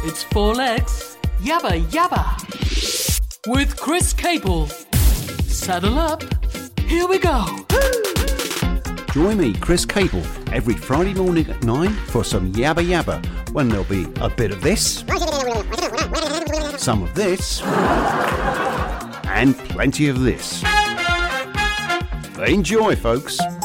It's 4 legs, yabba yabba. With Chris Cable. Saddle up, here we go. Join me, Chris Cable, every Friday morning at 9 for some yabba yabba, when there'll be a bit of this, some of this, and plenty of this. Enjoy, folks.